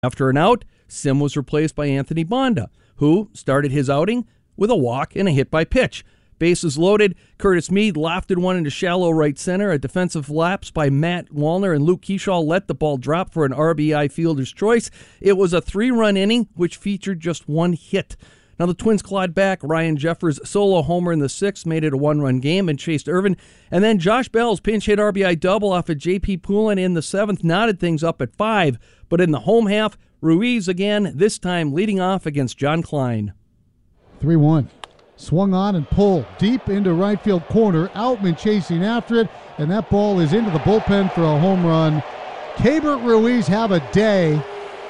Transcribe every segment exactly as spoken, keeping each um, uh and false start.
After an out, Sim was replaced by Anthony Bonda, who started his outing with a walk and a hit by pitch. Bases loaded, Curtis Mead lofted one into shallow right center. A defensive lapse by Matt Wallner and Luke Keyshaw let the ball drop for an R B I fielder's choice. It was a three-run inning, which featured just one hit. Now the Twins clawed back. Ryan Jeffers' solo homer in the sixth made it a one-run game and chased Irvin. And then Josh Bell's pinch hit R B I double off of J P Poulin in the seventh knotted things up at five. But in the home half, Ruiz again, this time leading off against John Klein. three one. Swung on and pulled deep into right field corner. Outman chasing after it, and that ball is into the bullpen for a home run. Keibert Ruiz have a day.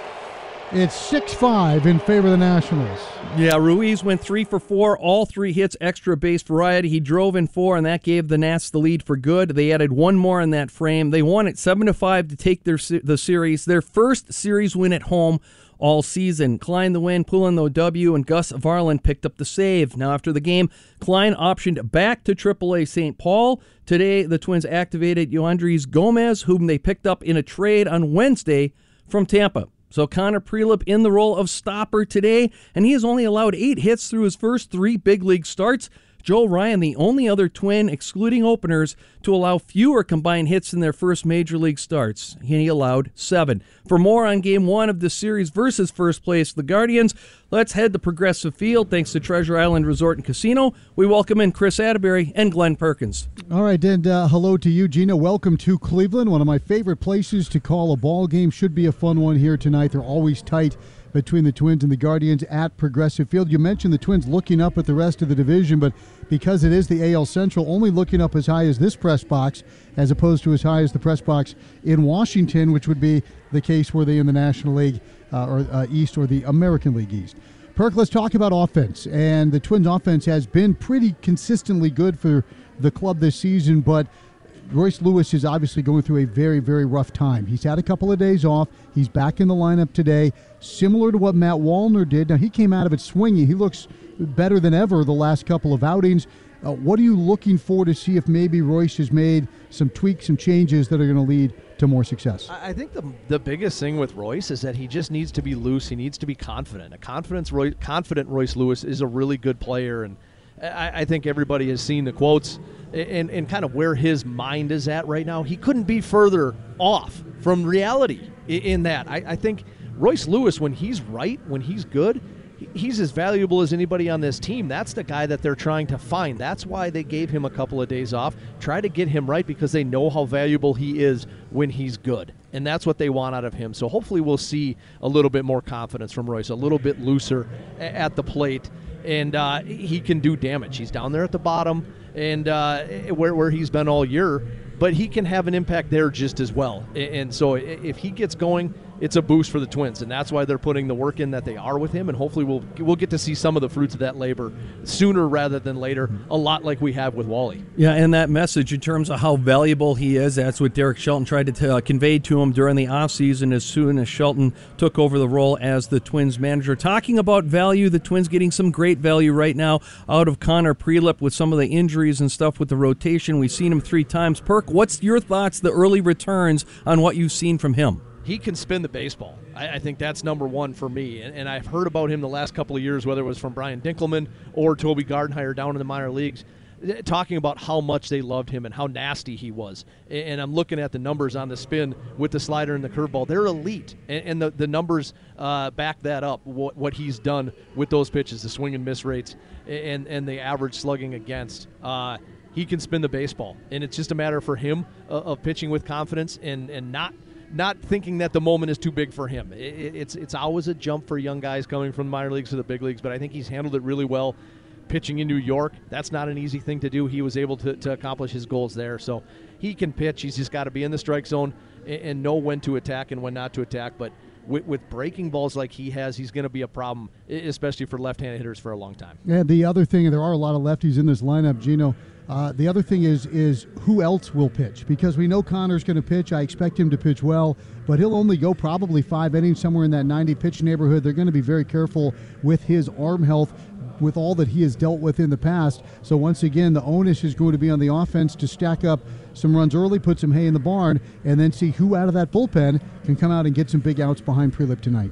It's six five in favor of the Nationals. Yeah, Ruiz went three for four, all three hits, extra base variety. He drove in four, and that gave the Nats the lead for good. They added one more in that frame. They won it seven to five to take their the series, their first series win at home all season. Klein the win, Poulin the W, and Gus Varland picked up the save. Now, after the game, Klein optioned back to triple A Saint Paul. Today, the Twins activated Yoandres Gomez, whom they picked up in a trade on Wednesday from Tampa. So Connor Prelip in the role of stopper today, and he has only allowed eight hits through his first three big league starts. Joe Ryan, the only other Twin, excluding openers, to allow fewer combined hits in their first major league starts. He allowed seven. For more on Game one of this series versus first place, the Guardians, let's head to Progressive Field. Thanks to Treasure Island Resort and Casino, we welcome in Chris Atterbury and Glenn Perkins. All right, and uh, hello to you, Gina. Welcome to Cleveland, one of my favorite places to call a ball game. Should be a fun one here tonight. They're always tight between the Twins and the Guardians at Progressive Field. You mentioned the Twins looking up at the rest of the division, but because it is the A L Central, only looking up as high as this press box as opposed to as high as the press box in Washington, which would be the case were they in the National League uh, or uh, East or the American League East. Perk, let's talk about offense. And the Twins offense has been pretty consistently good for the club this season, but Royce Lewis is obviously going through a very, very rough time. He's had a couple of days off. He's back in the lineup today, similar to what Matt Wallner did. Now, he came out of it swinging. He looks better than ever the last couple of outings. Uh, what are you looking for to see if maybe Royce has made some tweaks and changes that are going to lead to more success? I think the the biggest thing with Royce is that he just needs to be loose. He needs to be confident. A confidence, Roy, confident Royce Lewis is a really good player, and I, I think everybody has seen the quotes and, and kind of where his mind is at right now. He couldn't be further off from reality in, in that. I, I think Royce Lewis, when he's right, when he's good, he's as valuable as anybody on this team. That's the guy that they're trying to find. That's why they gave him a couple of days off. Try to get him right because they know how valuable he is when he's good. And that's what they want out of him. So hopefully we'll see a little bit more confidence from Royce, a little bit looser at the plate. And uh, he can do damage. He's down there at the bottom and uh, where, where he's been all year. But he can have an impact there just as well. And so if he gets going, it's a boost for the Twins, and that's why they're putting the work in that they are with him, and hopefully we'll we'll get to see some of the fruits of that labor sooner rather than later, a lot like we have with Wally. Yeah, and that message in terms of how valuable he is, that's what Derek Shelton tried to t- uh, convey to him during the offseason as soon as Shelton took over the role as the Twins manager. Talking about value, the Twins getting some great value right now out of Connor Prelip with some of the injuries and stuff with the rotation. We've seen him three times. Perk, what's your thoughts, the early returns on what you've seen from him? He can spin the baseball. I, I think that's number one for me. And, and I've heard about him the last couple of years, whether it was from Brian Dinkelman or Toby Gardenhire down in the minor leagues, talking about how much they loved him and how nasty he was. And I'm looking at the numbers on the spin with the slider and the curveball. They're elite. And, and the, the numbers uh, back that up, what, what he's done with those pitches, the swing and miss rates, and, and the average slugging against. Uh, he can spin the baseball. And it's just a matter for him uh, of pitching with confidence and, and not – not thinking that the moment is too big for him. It, it's it's always a jump for young guys coming from the minor leagues to the big leagues, but I think he's handled it really well. Pitching in New York, that's not an easy thing to do. He was able to, to accomplish his goals there. So he can pitch. He's just got to be in the strike zone and, and know when to attack and when not to attack. But with, with breaking balls like he has, he's going to be a problem, especially for left-handed hitters for a long time. Yeah, the other thing, there are a lot of lefties in this lineup, Gino. Uh, the other thing is is who else will pitch? Because we know Connor's going to pitch. I expect him to pitch well, but he'll only go probably five innings, somewhere in that ninety-pitch neighborhood. They're going to be very careful with his arm health. with all that he has dealt with in the past. So once again, the onus is going to be on the offense to stack up some runs early, put some hay in the barn, and then see who out of that bullpen can come out and get some big outs behind Prilip tonight.